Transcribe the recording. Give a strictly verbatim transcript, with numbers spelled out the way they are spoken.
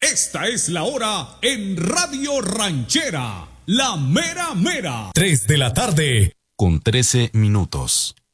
Esta es la hora en Radio Ranchera, la mera mera. tres de la tarde con trece minutos.